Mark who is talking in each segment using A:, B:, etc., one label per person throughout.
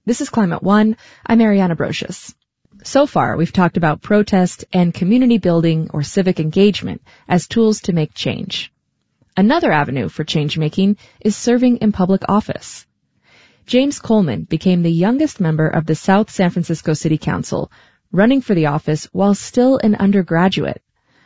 A: This is Climate One. I'm Ariana Brocious. So far, we've talked about protest and community building or civic engagement as tools to make change. Another avenue for change making is serving in public office. James Coleman became the youngest member of the South San Francisco City Council, running for the office while still an undergraduate.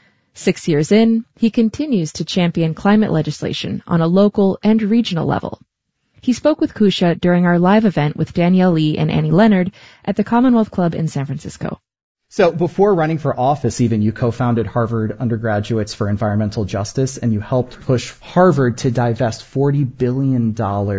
A: 6 years in, he continues to champion climate legislation on a local and regional level. He spoke with Kusha during our live event with Danielle Lee and Annie Leonard at the Commonwealth Club in San Francisco.
B: So before running for office even, you co-founded Harvard Undergraduates for Environmental Justice, and you helped push Harvard to divest $40 billion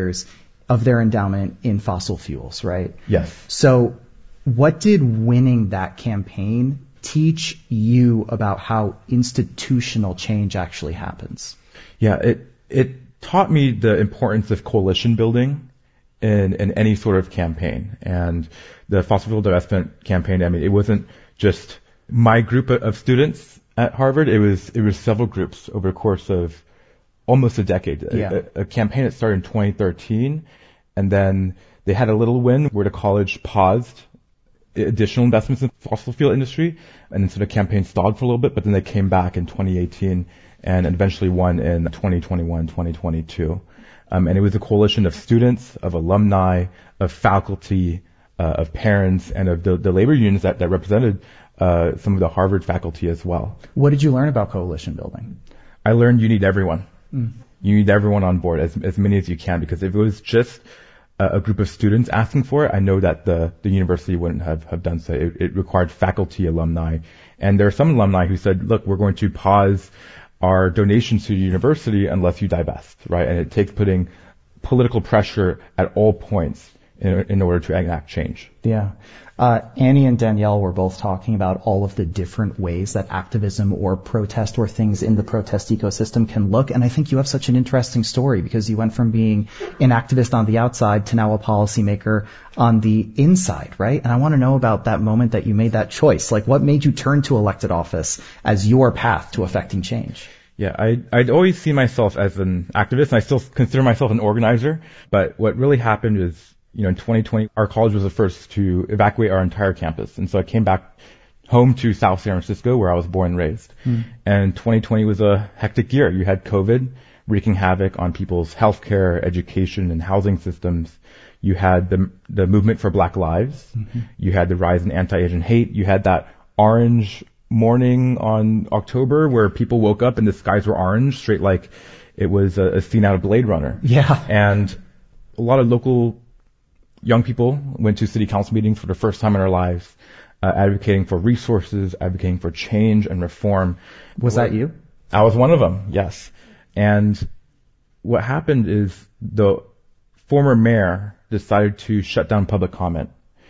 B: of their endowment in fossil fuels, right?
C: Yes.
B: So what did winning that campaign teach you about how institutional change actually happens?
C: Yeah, it taught me the importance of coalition building in any sort of campaign. And the fossil fuel divestment campaign, I mean, it wasn't just my group of students at Harvard. It was several groups over the course of almost a decade.
B: Yeah.
C: A campaign that started in 2013, and then they had a little win where the college paused additional investments in the fossil fuel industry, and so the campaign stalled for a little bit, but then they came back in 2018 and eventually won in 2021, 2022. And it was a coalition of students, of alumni, of faculty, of parents, and of the labor unions that represented some of the Harvard faculty as well.
B: What did you learn about coalition building?
C: I learned you need everyone. You need everyone on board, as many as you can, because if it was just a group of students asking for it, I know that the university wouldn't have done so. It required faculty, alumni, and there are some alumni who said, look, we're going to pause our donations to the university unless you divest, right? And it takes putting political pressure at all points in order to enact change.
B: Yeah. Annie and Danielle were both talking about all of the different ways that activism or protest or things in the protest ecosystem can look. And I think you have such an interesting story because you went from being an activist on the outside to now a policymaker on the inside, right? And I want to know about that moment that you made that choice. Like, what made you turn to elected office as your path to affecting change?
C: Yeah, I'd always seen myself as an activist, and I still consider myself an organizer. But what really happened is, in 2020, our college was the first to evacuate our entire campus. And so I came back home to South San Francisco, where I was born and raised. And 2020 was a hectic year. You had COVID wreaking havoc on people's healthcare, education, and housing systems. You had the movement for Black Lives. You had the rise in anti-Asian hate. You had that orange morning on October where people woke up and the skies were orange, straight like it was a scene out of Blade Runner.
B: Yeah.
C: And a lot of local young people went to city council meetings for the first time in their lives, advocating for resources, advocating for change and reform.
B: Was that you?
C: I was one of them, yes. And what happened is the former mayor decided to shut down public comment,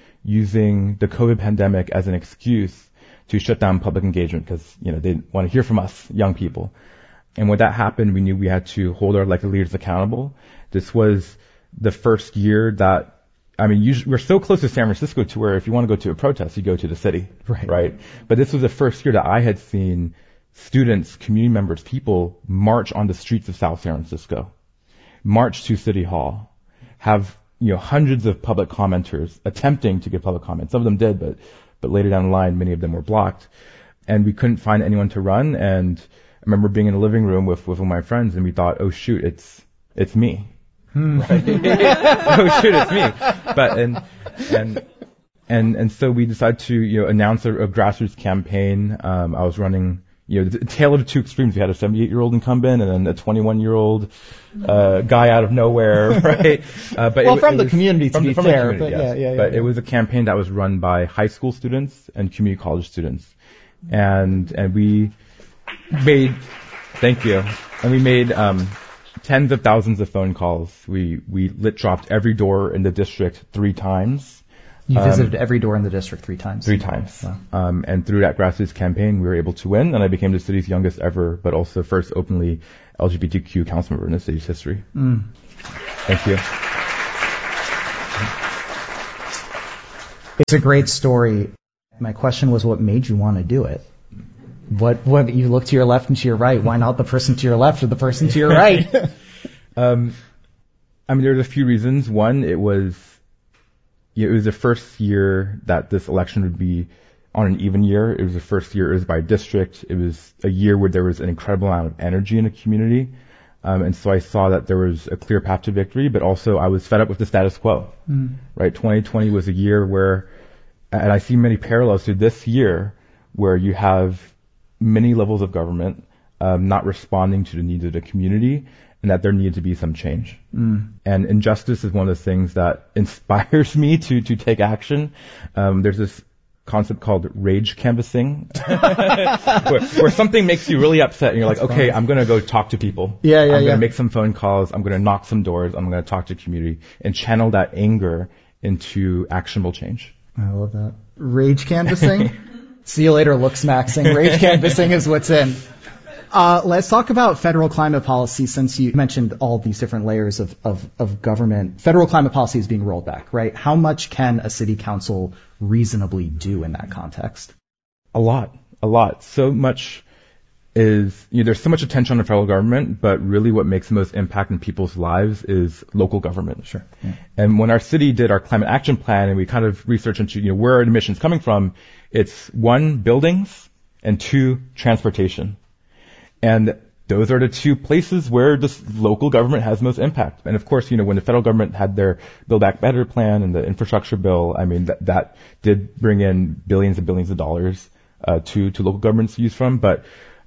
C: using the COVID pandemic as an excuse to shut down public engagement because, they didn't want to hear from us, young people. And when that happened, we knew we had to hold our elected leaders accountable. This was the first year that, we're so close to San Francisco to where if you want to go to a protest, you go to the city, right? But this was the first year that I had seen students, community members, people march on the streets of South San Francisco, march to City Hall, have, hundreds of public commenters attempting to give public comment. Some of them did, but later down the line, many of them were blocked. And we couldn't find anyone to run. And I remember being in the living room with one of my friends, and we thought, oh shoot, it's me. Right? Oh shoot, it's me. But and so we decided to announce a grassroots campaign. I was running the tale of the two extremes. We had a 78-year-old incumbent and then a 21-year-old guy out of nowhere, right? But
B: from the community, to be fair. But yeah.
C: But it was a campaign that was run by high school students and community college students, and we made tens of thousands of phone calls. We dropped every door in the district 3 times.
B: You visited every door in the district 3 times?
C: 3 times.
B: Wow.
C: And through that grassroots campaign, we were able to win, and I became the city's youngest ever, but also first openly LGBTQ council member in the city's history. Thank you.
B: It's a great story. My question was, what made you want to do it? What you look to your left and to your right? Why not the person to your left or the person to your right?
C: There's a few reasons. One, it was it was the first year that this election would be on an even year. It was the first year it was by district. It was a year where there was an incredible amount of energy in the community. And so I saw that there was a clear path to victory, but also I was fed up with the status quo, right? 2020 was a year where, and I see many parallels to this year, where you have many levels of government not responding to the needs of the community, and that there needed to be some change. And injustice is one of the things that inspires me to take action. There's this concept called rage canvassing, where something makes you really upset and you're like, okay, I'm going to go talk to people. I'm going to make some phone calls. I'm going to knock some doors. I'm going to talk to the community and channel that anger into actionable change.
B: I love that. Rage canvassing. See you later, looks maxing. Rage canvassing is what's in. Let's talk about federal climate policy, since you mentioned all these different layers of government. Federal climate policy is being rolled back, right? How much can a city council reasonably do in that context?
C: A lot. So much is, there's so much attention on the federal government, but really what makes the most impact in people's lives is local government.
B: Sure. Yeah.
C: And when our city did our climate action plan and we kind of researched into, where are emissions coming from, it's 1, buildings, and 2, transportation. And those are the 2 places where the local government has most impact. And of course, when the federal government had their Build Back Better plan and the infrastructure bill, I mean, that did bring in billions and billions of dollars to local governments to use from. But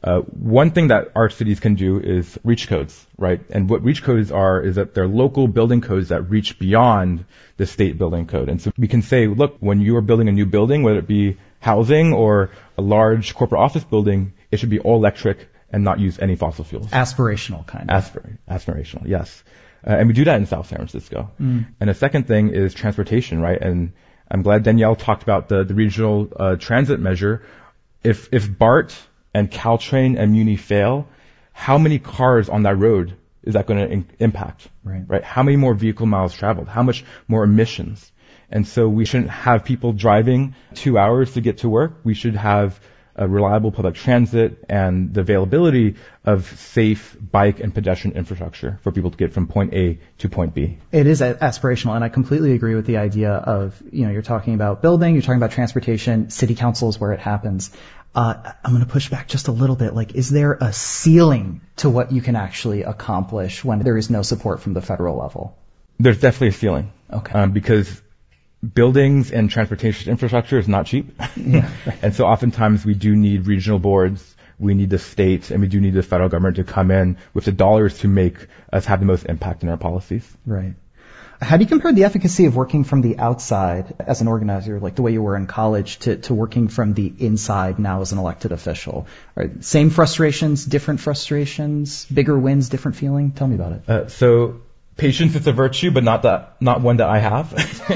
C: one thing that our cities can do is reach codes, right? And what reach codes are is that they're local building codes that reach beyond the state building code. And so we can say, look, when you are building a new building, whether it be housing or a large corporate office building, it should be all electric and not use any fossil fuels.
B: Aspirational kind of.
C: Aspirational, yes. And we do that in South San Francisco. And the second thing is transportation, right? And I'm glad Danielle talked about the regional transit measure. If BART and Caltrain and Muni fail, how many cars on that road is that going to impact? Right? How many more vehicle miles traveled? How much more emissions? And so we shouldn't have people driving 2 hours to get to work. We should have a reliable public transit and the availability of safe bike and pedestrian infrastructure for people to get from point A to point B.
B: It is aspirational, and I completely agree with the idea of, you're talking about building, you're talking about transportation, city council is where it happens. I'm going to push back just a little bit. Is there a ceiling to what you can actually accomplish when there is no support from the federal level?
C: There's definitely a ceiling.
B: Okay.
C: Because buildings and transportation infrastructure is not cheap.
B: Yeah.
C: And so oftentimes we do need regional boards, we need the state, and we do need the federal government to come in with the dollars to make us have the most impact in our policies.
B: Right. How do you compare the efficacy of working from the outside as an organizer, like the way you were in college, to working from the inside now as an elected official? Same frustrations, different frustrations, bigger wins, different feeling? Tell me about it.
C: So patience is a virtue, but not one that I have.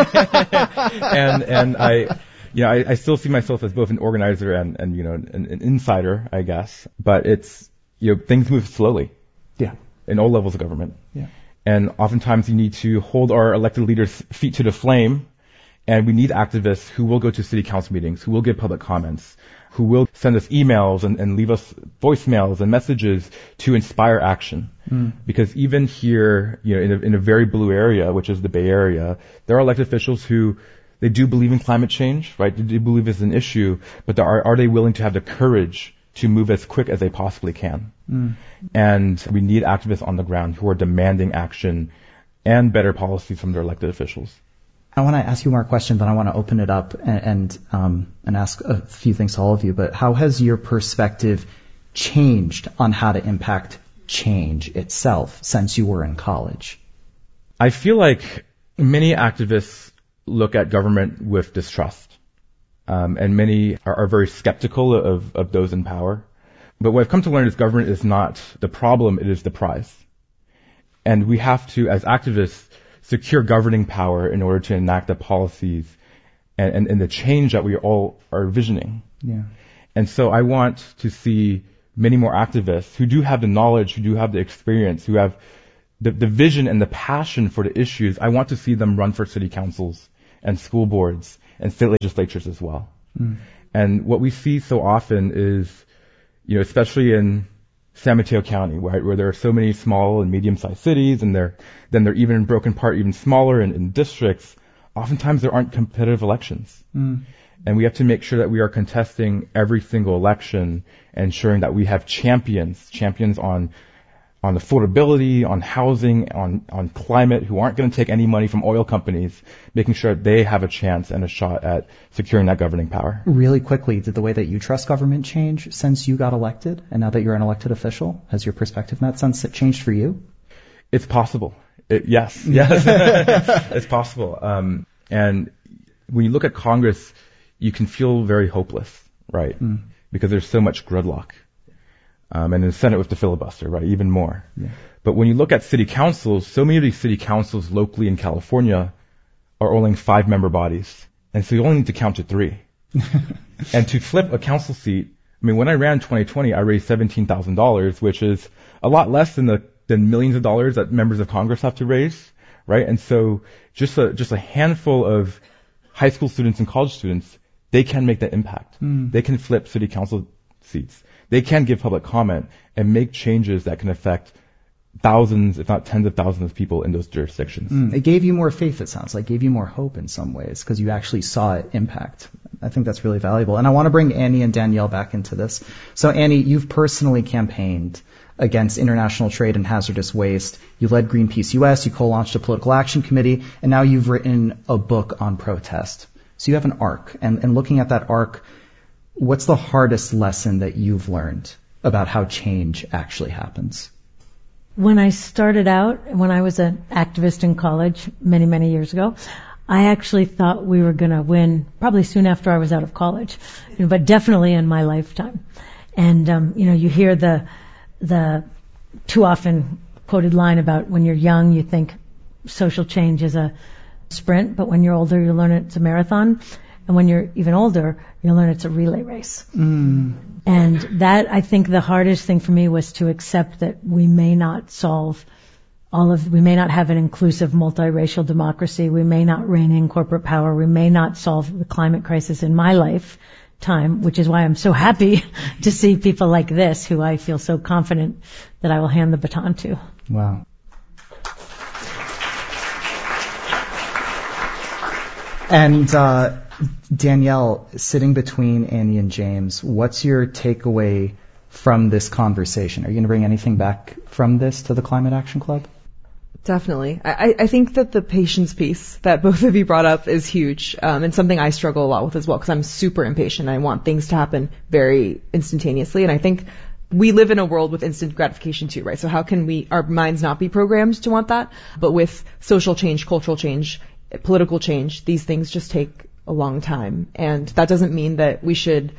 C: and I still see myself as both an organizer and an insider, I guess. But it's, things move slowly.
B: Yeah.
C: In all levels of government.
B: Yeah.
C: And oftentimes you need to hold our elected leaders' feet to the flame, and we need activists who will go to city council meetings, who will give public comments, who will send us emails and leave us voicemails and messages to inspire action. Because even here, in a very blue area, which is the Bay Area, there are elected officials who, they do believe in climate change, right? They do believe it's an issue, but are they willing to have the courage to move as quick as they possibly can? And we need activists on the ground who are demanding action and better policies from their elected officials.
B: I want to ask you more questions, but I want to open it up and ask a few things to all of you. But how has your perspective changed on how to impact change itself since you were in college?
C: I feel like many activists look at government with distrust, and many are very skeptical of those in power. But what I've come to learn is government is not the problem, it is the prize. And we have to, as activists, secure governing power in order to enact the policies and the change that we all are visioning.
B: Yeah.
C: And so I want to see many more activists who do have the knowledge, who do have the experience, who have the vision and the passion for the issues. I want to see them run for city councils and school boards and state legislatures as well. And what we see so often is, especially in San Mateo County, right, where there are so many small and medium-sized cities, and they're even broken apart even smaller in districts. oftentimes there aren't competitive elections. And we have to make sure that we are contesting every single election, ensuring that we have champions on affordability, on housing, on climate, who aren't going to take any money from oil companies, making sure they have a chance and a shot at securing that governing power. Really quickly, did the way that you trust government change since you got elected, and now that you're an elected official? Has your perspective in that sense changed for you? It's possible. Yes. It's possible. And when you look at Congress, you can feel very hopeless, right? Because there's so much gridlock. And in the Senate with the filibuster, right? Even more. Yeah. But when you look at city councils, so many of these city councils locally in California are only 5-member bodies. And so you only need to count to 3. And to flip a council seat, I mean, when I ran 2020, I raised $17,000, which is a lot less than millions of dollars that members of Congress have to raise, right? And so just a handful of high school students and college students, they can make that impact. They can flip city council seats. They can give public comment and make changes that can affect thousands, if not tens of thousands of people in those jurisdictions. It gave you more faith, it sounds like, gave you more hope in some ways, because you actually saw it impact. I think that's really valuable. And I want to bring Annie and Danielle back into this. So Annie, you've personally campaigned against international trade and hazardous waste. You led Greenpeace US, you co-launched a political action committee, and now you've written a book on protest. So you have an arc, and looking at that arc, what's the hardest lesson that you've learned about how change actually happens?
D: When I started out, when I was an activist in college many, many years ago, I actually thought we were going to win probably soon after I was out of college, but definitely in my lifetime. And, you hear the too often quoted line about when you're young, you think social change is a sprint, but when you're older, you learn it's a marathon. And when you're even older, you'll learn it's a relay race. And that, I think the hardest thing for me was to accept that we may not solve we may not have an inclusive multiracial democracy. We may not rein in corporate power. We may not solve the climate crisis in my lifetime, which is why I'm so happy to see people like this who I feel so confident that I will hand the baton to. Wow.
B: And Danielle, sitting between Annie and James, what's your takeaway from this conversation? Are you going to bring anything back from this to the Climate Action Club?
A: Definitely. I think that the patience piece that both of you brought up is huge, and something I struggle a lot with as well, because I'm super impatient. I want things to happen very instantaneously, and I think we live in a world with instant gratification too, right? So how can our minds not be programmed to want that? But with social change, cultural change, political change, these things just take a long time. And that doesn't mean that we should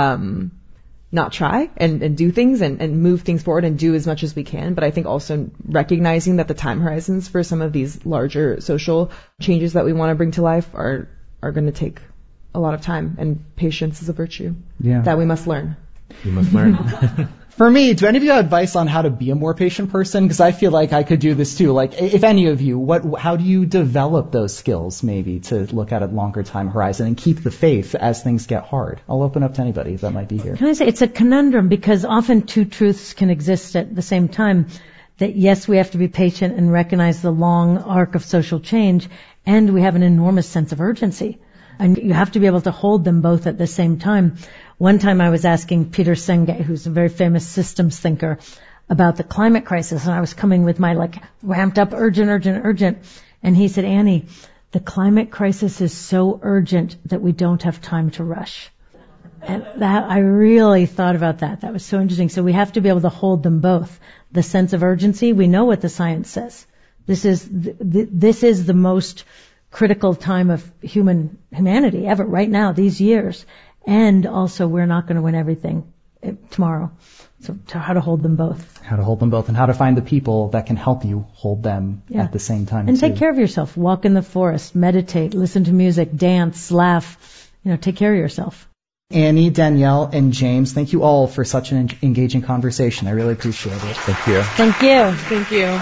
A: not try and do things and move things forward and do as much as we can. But I think also recognizing that the time horizons for some of these larger social changes that we want to bring to life are going to take a lot of time. And patience is a virtue that we must learn.
C: You must learn.
B: For me, do any of you have advice on how to be a more patient person? Because I feel like I could do this too. Like, if any of you, how do you develop those skills maybe to look at a longer time horizon and keep the faith as things get hard? I'll open up to anybody that might be here.
D: Can I say it's a conundrum, because often two truths can exist at the same time. That yes, we have to be patient and recognize the long arc of social change, and we have an enormous sense of urgency. And you have to be able to hold them both at the same time. One time I was asking Peter Senge, who's a very famous systems thinker, about the climate crisis, and I was coming with my ramped up urgent. And he said, Annie, the climate crisis is so urgent that we don't have time to rush. And that, I really thought about that. That was so interesting. So we have to be able to hold them both. The sense of urgency, we know what the science says. This is the most critical time of humanity ever, right now, these years. And also, we're not going to win everything tomorrow. So how to hold them both.
B: How to hold them both, and how to find the people that can help you hold them at the same time.
D: And take care of yourself. Walk in the forest, meditate, listen to music, dance, laugh. Take care of yourself.
B: Annie, Danielle, and James, thank you all for such an engaging conversation. I really appreciate it.
C: Thank you.
D: Thank you.
A: Thank you.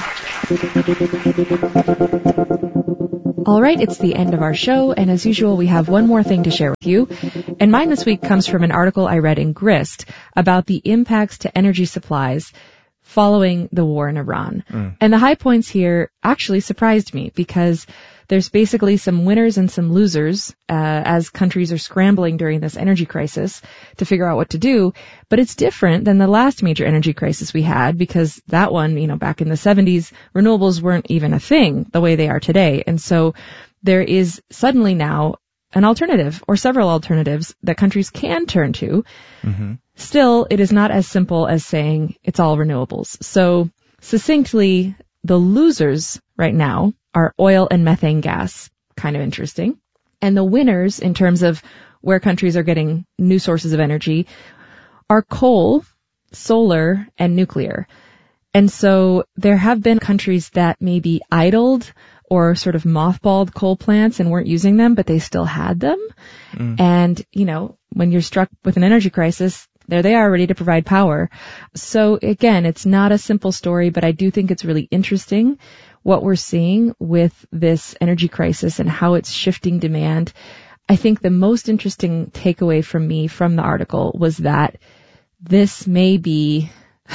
A: All right, it's the end of our show, and as usual, we have one more thing to share with you. And mine this week comes from an article I read in Grist about the impacts to energy supplies following the war in Iran. And the high points here actually surprised me, because There's basically some winners and some losers as countries are scrambling during this energy crisis to figure out what to do. But it's different than the last major energy crisis we had, because that one, back in the 70s, renewables weren't even a thing the way they are today. And so there is suddenly now an alternative or several alternatives that countries can turn to. Mm-hmm. Still, it is not as simple as saying it's all renewables. So succinctly, the losers right now are oil and methane gas. Kind of interesting. And the winners, in terms of where countries are getting new sources of energy, are coal, solar, and nuclear. And so there have been countries that maybe idled or sort of mothballed coal plants and weren't using them, but they still had them. And, when you're struck with an energy crisis, there they are ready to provide power. So again, it's not a simple story, but I do think it's really interesting what we're seeing with this energy crisis and how it's shifting demand. I think the most interesting takeaway from me from the article was that this may be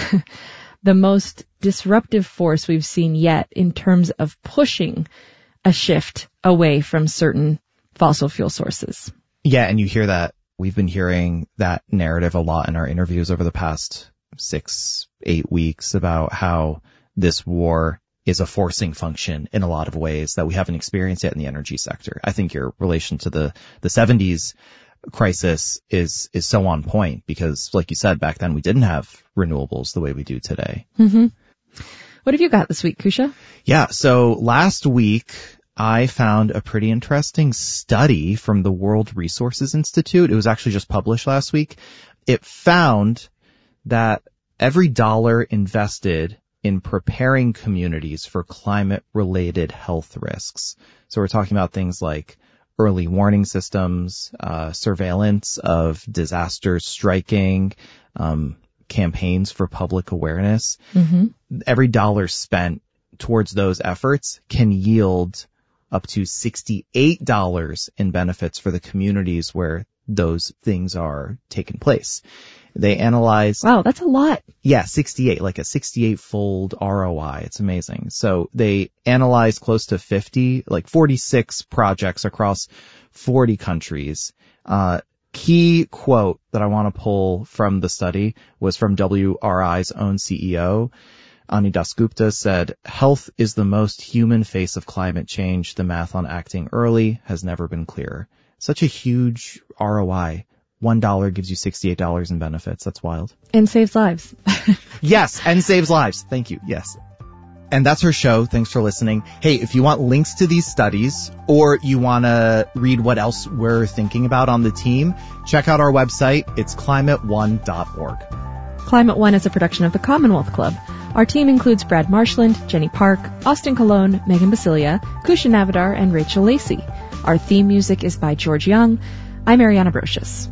A: the most disruptive force we've seen yet in terms of pushing a shift away from certain fossil fuel sources.
B: Yeah, and you hear that. We've been hearing that narrative a lot in our interviews over the past 6-8 weeks about how this war is a forcing function in a lot of ways that we haven't experienced yet in the energy sector. I think your relation to the 70s crisis is so on point because, like you said, back then we didn't have renewables the way we do today.
A: Mm-hmm. What have you got this week, Kusha?
B: Yeah, so last week I found a pretty interesting study from the World Resources Institute. It was actually just published last week. It found that every dollar invested in preparing communities for climate-related health risks. So we're talking about things like early warning systems, surveillance of disasters striking, campaigns for public awareness. Mm-hmm. Every dollar spent towards those efforts can yield up to $68 in benefits for the communities where those things are taking place. They analyzed...
A: Wow, that's a lot.
B: Yeah, 68, like a 68-fold ROI. It's amazing. So they analyzed close to 46 projects across 40 countries. Key quote that I want to pull from the study was from WRI's own CEO. Ani Dasgupta said, "Health is the most human face of climate change. The math on acting early has never been clearer." Such a huge ROI. $1 gives you $68 in benefits. That's wild.
A: And saves lives.
B: Yes, and saves lives. Thank you. Yes. And that's her show. Thanks for listening. Hey, if you want links to these studies or you want to read what else we're thinking about on the team, check out our website. It's climateone.org.
A: Climate One is a production of the Commonwealth Club. Our team includes Brad Marshland, Jenny Park, Austin Colon, Megan Basilia, Kusha Navidar, and Rachel Lacey. Our theme music is by George Young. I'm Ariana Brocious.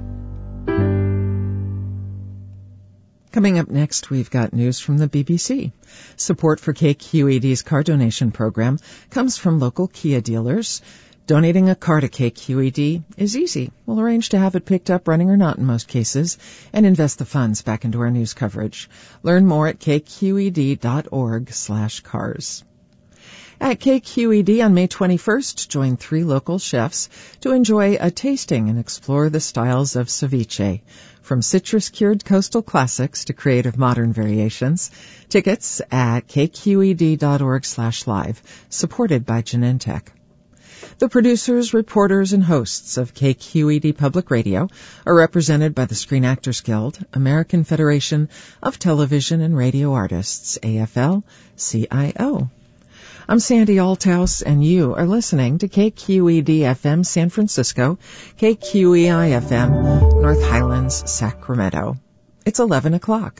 E: Coming up next, we've got news from the BBC. Support for KQED's car donation program comes from local Kia dealers. Donating a car to KQED is easy. We'll arrange to have it picked up running or not in most cases and invest the funds back into our news coverage. Learn more at kqed.org/cars. At KQED on May 21st, join 3 local chefs to enjoy a tasting and explore the styles of ceviche. From citrus-cured coastal classics to creative modern variations. Tickets at kqed.org/live, supported by Genentech. The producers, reporters, and hosts of KQED Public Radio are represented by the Screen Actors Guild, American Federation of Television and Radio Artists, AFL-CIO. I'm Sandy Althouse, and you are listening to KQED-FM San Francisco, KQEI-FM North Highlands, Sacramento. It's 11 o'clock.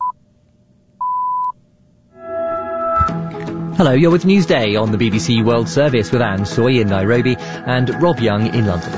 F: Hello, you're with Newsday on the BBC World Service with Anne Soy in Nairobi and Rob Young in London.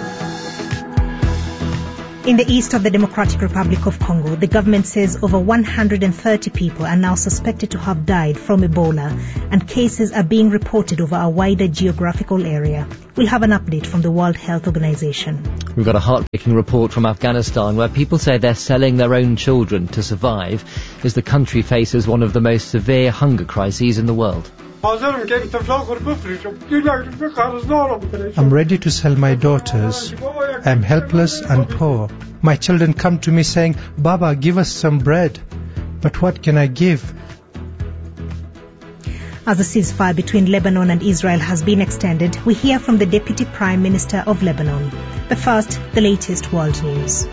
G: In the east of the Democratic Republic of Congo, the government says over 130 people are now suspected to have died from Ebola, and cases are being reported over a wider geographical area. We'll have an update from the World Health Organization.
F: We've got a heartbreaking report from Afghanistan where people say they're selling their own children to survive as the country faces one of the most severe hunger crises in the world.
H: I'm ready to sell my daughters. I'm helpless and poor. My children come to me saying, Baba, give us some bread. But what can I give?
G: As the ceasefire between Lebanon and Israel has been extended, we hear from the Deputy Prime Minister of Lebanon. But first, the latest world news.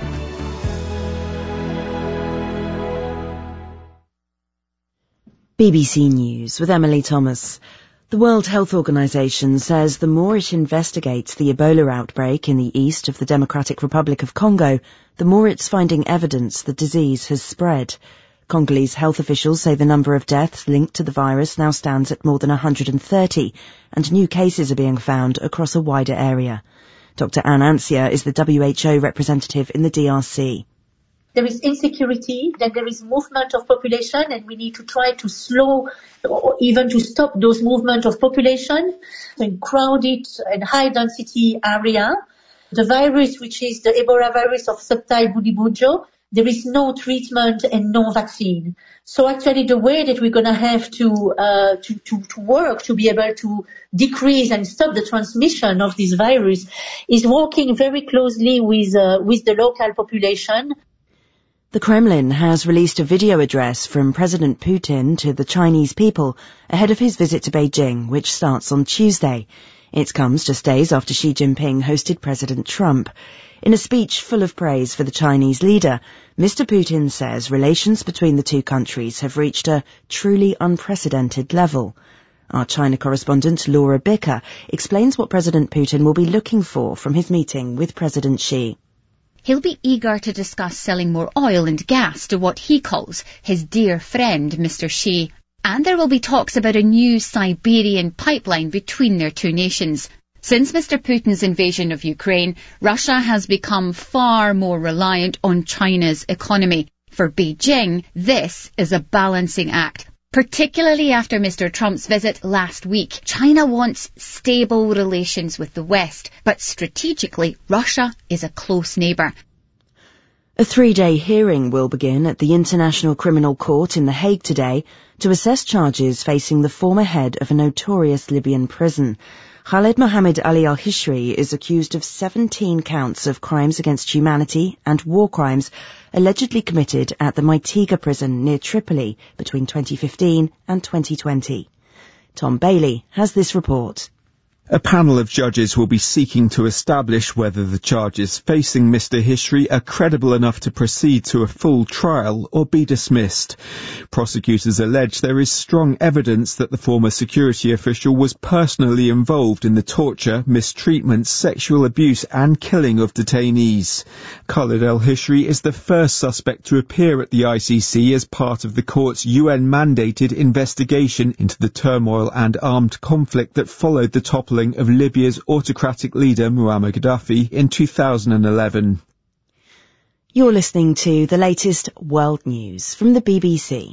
I: BBC News with Emily Thomas. The World Health Organization says the more it investigates the Ebola outbreak in the east of the Democratic Republic of Congo, the more it's finding evidence the disease has spread. Congolese health officials say the number of deaths linked to the virus now stands at more than 130, and new cases are being found across a wider area. Dr. Anne Ansia is the WHO representative in the DRC.
J: There is insecurity, then there is movement of population, and we need to try to slow or even to stop those movement of population in crowded and high density area. The virus, which is the Ebola virus of subtype Bundibugyo, there is no treatment and no vaccine. So actually the way that we're going to have to work to be able to decrease and stop the transmission of this virus is working very closely with the local population.
I: The Kremlin has released a video address from President Putin to the Chinese people ahead of his visit to Beijing, which starts on Tuesday. It comes just days after Xi Jinping hosted President Trump. In a speech full of praise for the Chinese leader, Mr. Putin says relations between the two countries have reached a truly unprecedented level. Our China correspondent Laura Bicker explains what President Putin will be looking for from his meeting with President Xi.
K: He'll be eager to discuss selling more oil and gas to what he calls his dear friend, Mr. Xi. And there will be talks about a new Siberian pipeline between their two nations. Since Mr. Putin's invasion of Ukraine, Russia has become far more reliant on China's economy. For Beijing, this is a balancing act. Particularly after Mr. Trump's visit last week, China wants stable relations with the West, but strategically, Russia is a close neighbour.
I: A 3-day hearing will begin at the International Criminal Court in The Hague today to assess charges facing the former head of a notorious Libyan prison. Khaled Mohammed Ali al-Hishri is accused of 17 counts of crimes against humanity and war crimes allegedly committed at the Maitiga prison near Tripoli between 2015 and 2020. Tom Bailey has this report.
L: A panel of judges will be seeking to establish whether the charges facing Mr. Hishri are credible enough to proceed to a full trial or be dismissed. Prosecutors allege there is strong evidence that the former security official was personally involved in the torture, mistreatment, sexual abuse and killing of detainees. Khaled el-Hishri is the first suspect to appear at the ICC as part of the court's UN-mandated investigation into the turmoil and armed conflict that followed the toppling of Libya's autocratic leader Muammar Gaddafi in 2011.
I: You're listening to the latest world news from the BBC.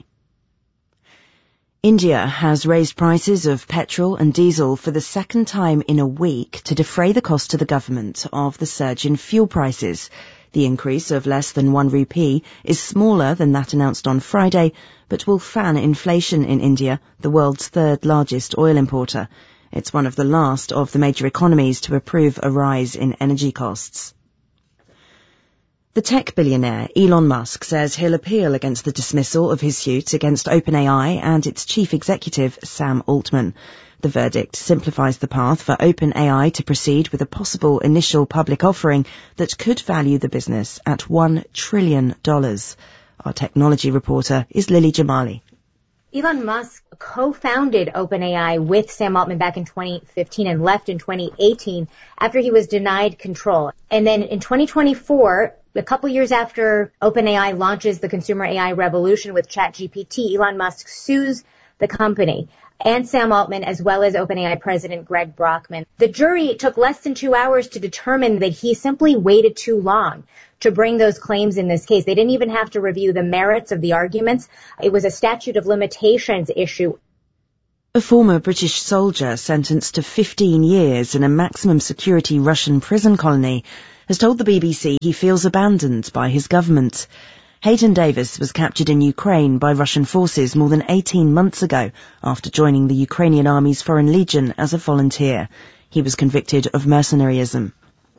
I: India has raised prices of petrol and diesel for the second time in a week to defray the cost to the government of the surge in fuel prices. The increase of less than 1 rupee is smaller than that announced on Friday, but will fan inflation in India, the world's third largest oil importer. It's one of the last of the major economies to approve a rise in energy costs. The tech billionaire Elon Musk says he'll appeal against the dismissal of his suit against OpenAI and its chief executive, Sam Altman. The verdict simplifies the path for OpenAI to proceed with a possible initial public offering that could value the business at $1 trillion. Our technology reporter is Lily Jamali.
M: Elon Musk co-founded OpenAI with Sam Altman back in 2015 and left in 2018 after he was denied control. And then in 2024, a couple years after OpenAI launches the consumer AI revolution with ChatGPT, Elon Musk sues the company and Sam Altman as well as OpenAI president Greg Brockman. The jury took less than 2 hours to determine that he simply waited too long to bring those claims in this case. They didn't even have to review the merits of the arguments. It was a statute of limitations issue.
I: A former British soldier sentenced to 15 years in a maximum security Russian prison colony has told the BBC he feels abandoned by his government. Hayden Davis was captured in Ukraine by Russian forces more than 18 months ago after joining the Ukrainian Army's Foreign Legion as a volunteer. He was convicted of mercenarism.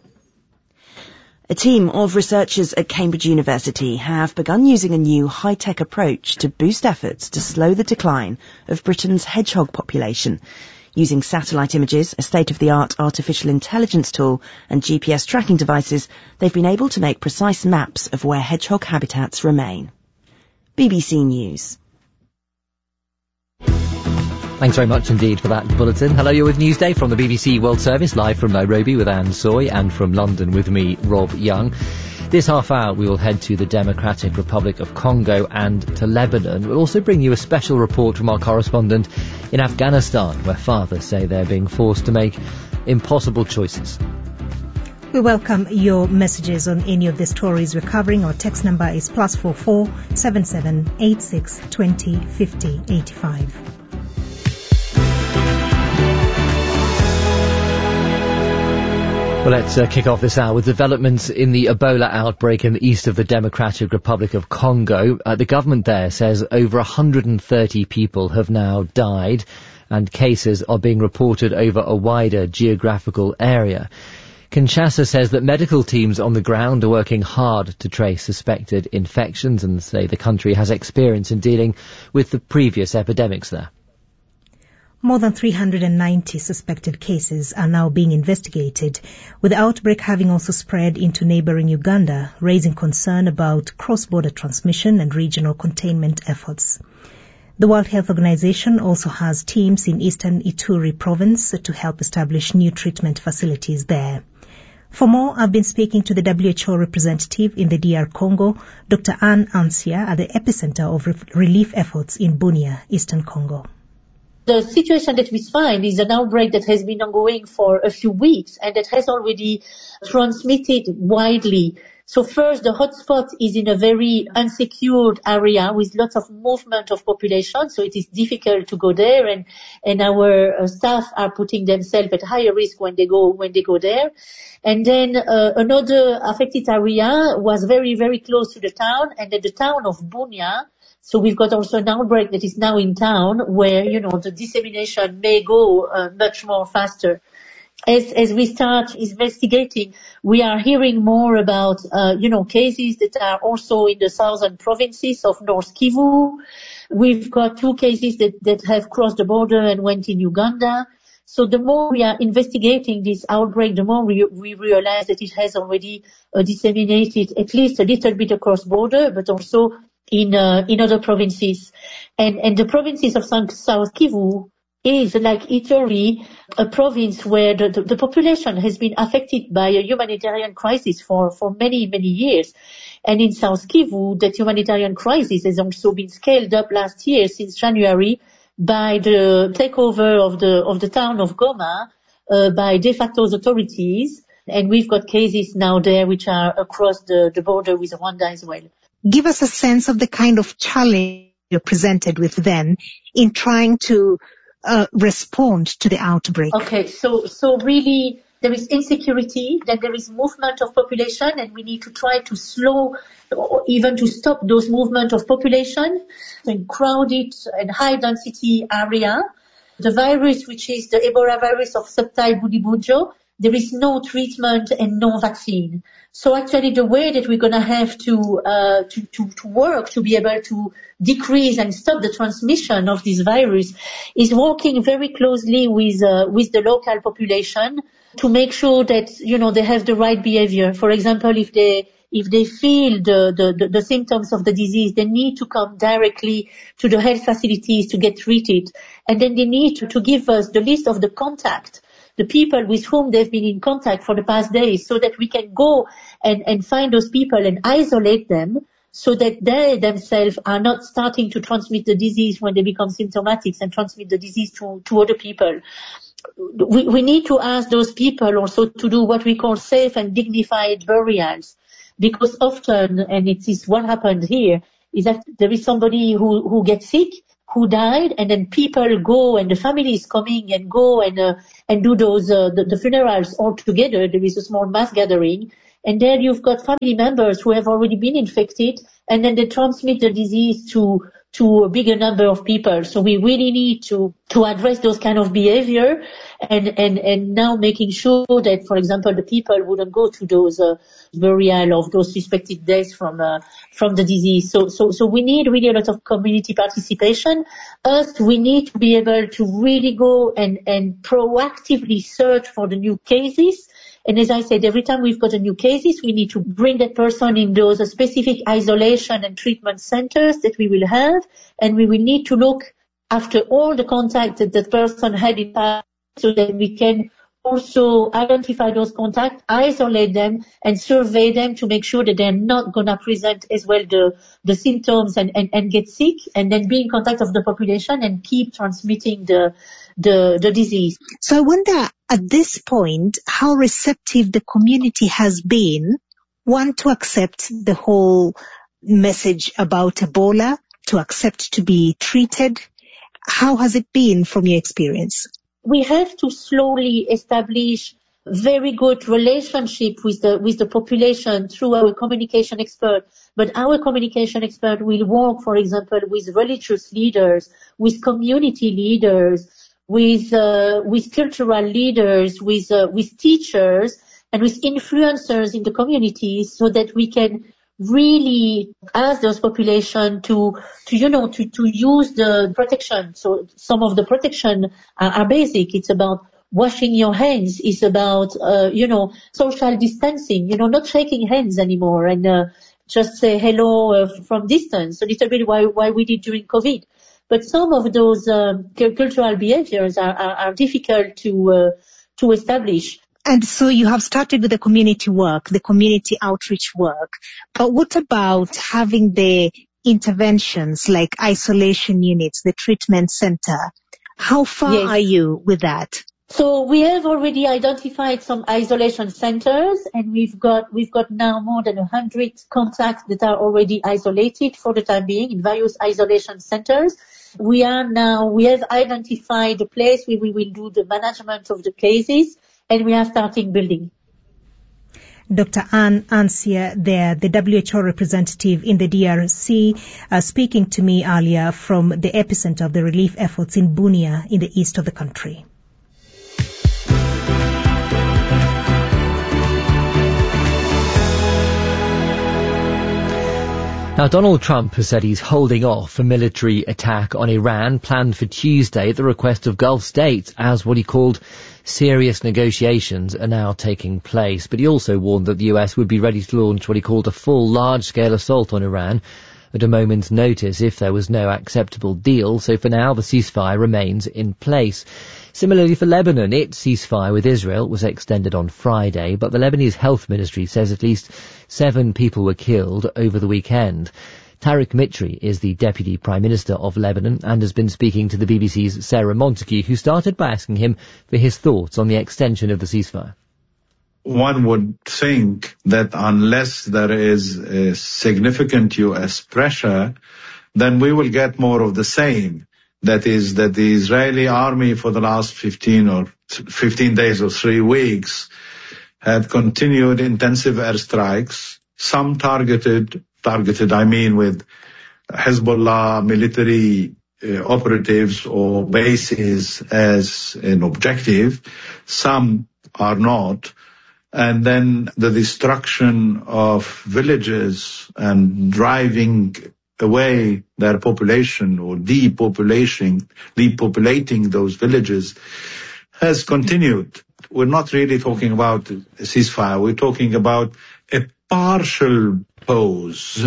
I: A team of researchers at Cambridge University have begun using a new high-tech approach to boost efforts to slow the decline of Britain's hedgehog population. Using satellite images, a state-of-the-art artificial intelligence tool and GPS tracking devices, they've been able to make precise maps of where hedgehog habitats remain. BBC News.
F: Thanks very much indeed for that bulletin. Hello, you're with Newsday from the BBC World Service, live from Nairobi with Anne Soy, and from London with me, Rob Young. This half hour we will head to the Democratic Republic of Congo and to Lebanon. We'll also bring you a special report from our correspondent in Afghanistan, where fathers say they're being forced to make impossible choices.
G: We welcome your messages on any of the stories we're covering. Our text number is +44 77 86 20 50 85.
F: Well, let's kick off this hour with developments in the Ebola outbreak in the east of the Democratic Republic of Congo. The government there says over 130 people have now died, and cases are being reported over a wider geographical area. Kinshasa says that medical teams on the ground are working hard to trace suspected infections, and say the country has experience in dealing with the previous epidemics there.
G: More than 390 suspected cases are now being investigated, with the outbreak having also spread into neighboring Uganda, raising concern about cross-border transmission and regional containment efforts. The World Health Organization also has teams in eastern Ituri province to help establish new treatment facilities there. For more, I've been speaking to the WHO representative in the DR Congo, Dr. Anne Ansia, at the epicenter of relief efforts in Bunia, eastern Congo.
J: The situation that we find is an outbreak that has been ongoing for a few weeks and that has already transmitted widely. So first, the hotspot is in a very unsecured area with lots of movement of population, so it is difficult to go there, and our staff are putting themselves at higher risk when they go there. And then another affected area was very, very close to the town, and at the town of Bunia. So we've got also an outbreak that is now in town where, the dissemination may go much more faster. As we start investigating, we are hearing more about, cases that are also in the southern provinces of North Kivu. We've got 2 cases that have crossed the border and went in Uganda. So the more we are investigating this outbreak, the more we realize that it has already disseminated at least a little bit across border, but also in other provinces. And the provinces of South Kivu is, like Ituri, a province where the population has been affected by a humanitarian crisis for many, many years. And in South Kivu, that humanitarian crisis has also been scaled up last year, since January, by the takeover of the town of Goma by de facto authorities. And we've got cases now there which are across the border with Rwanda as well.
G: Give us a sense of the kind of challenge you're presented with then in trying to respond to the outbreak.
J: Okay, so really there is insecurity, then there is movement of population, and we need to try to slow or even to stop those movement of population in crowded and high density area. The virus, which is the Ebola virus of subtype Bundibugyo, there is no treatment and no vaccine. So actually the way that we're going to have to work to be able to decrease and stop the transmission of this virus is working very closely with the local population to make sure that, they have the right behavior. For example, if they feel the symptoms of the disease, they need to come directly to the health facilities to get treated. And then they need to give us the list of the contact, the people with whom they've been in contact for the past days, so that we can go and find those people and isolate them so that they themselves are not starting to transmit the disease when they become symptomatic and transmit the disease to other people. We need to ask those people also to do what we call safe and dignified burials, because often, and it is what happened here, is that there is somebody who gets sick, who died, and then people go, and the family is coming and go and do those the funerals all together. There is a small mass gathering, and there you've got family members who have already been infected, and then they transmit the disease to a bigger number of people. So we really need to address those kind of behavior and now making sure that, for example, the people wouldn't go to those burial of those suspected deaths from the disease. So we need really a lot of community participation. We need to be able to really go and proactively search for the new cases. And as I said, every time we've got a new cases, we need to bring that person in those specific isolation and treatment centers that we will have. And we will need to look after all the contacts that that person had in the past so that we can also identify those contacts, isolate them and survey them to make sure that they're not going to present as well the symptoms and get sick, and then be in contact of the population and keep transmitting the disease.
G: So I wonder at this point how receptive the community has been, one, to accept the whole message about Ebola, to accept to be treated. How has it been from your experience?
J: We have to slowly establish very good relationship with the population through our communication expert. But our communication expert will work, for example, with religious leaders, with community leaders, with cultural leaders, with teachers, and with influencers in the communities, so that we can really ask those population to use the protection. So some of the protection are basic. It's about washing your hands. It's about, social distancing, not shaking hands anymore and, just say hello from distance. A little bit why we did during COVID. But some of those, cultural behaviors are difficult to establish.
G: And so you have started with the community work, the community outreach work. But what about having the interventions like isolation units, the treatment center? How far are you with that?
J: So we have already identified some isolation centers, and we've got now more than 100 contacts that are already isolated for the time being in various isolation centers. We have identified the place where we will do the management of the cases, and we are starting building.
G: Dr. Anne Ansia there, the WHO representative in the DRC, speaking to me earlier from the epicenter of the relief efforts in Bunia in the east of the country.
F: Now, Donald Trump has said he's holding off a military attack on Iran planned for Tuesday at the request of Gulf states, as what he called serious negotiations are now taking place. But he also warned that the US would be ready to launch what he called a full large-scale assault on Iran at a moment's notice if there was no acceptable deal. So for now, the ceasefire remains in place. Similarly for Lebanon, its ceasefire with Israel was extended on Friday, but the Lebanese health ministry says at least 7 people were killed over the weekend. Tariq Mitri is the Deputy Prime Minister of Lebanon and has been speaking to the BBC's Sarah Montague, who started by asking him for his thoughts on the extension of the ceasefire.
N: One would think that unless there is a significant US pressure, then we will get more of the same. That is, that the Israeli army for the last 15 days or 3 weeks had continued intensive airstrikes, some targeted, I mean with Hezbollah military operatives or bases as an objective. Some are not. And then the destruction of villages and driving away their population or depopulating those villages has continued. We're not really talking about a ceasefire. We're talking about a partial pause.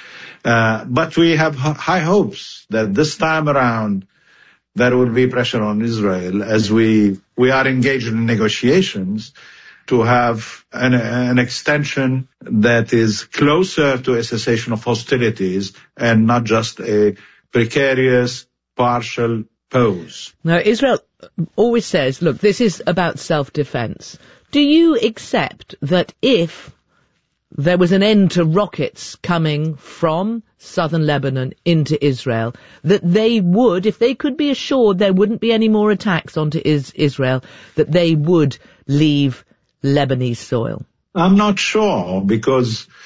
N: But we have high hopes that this time around there will be pressure on Israel as we are engaged in negotiations to have an extension that is closer to a cessation of hostilities and not just a precarious partial pause.
O: Now, Israel always says, look, this is about self-defense. Do you accept that if there was an end to rockets coming from southern Lebanon into Israel, that they would, if they could be assured there wouldn't be any more attacks onto Israel, that they would leave Lebanese soil?
N: I'm not sure, because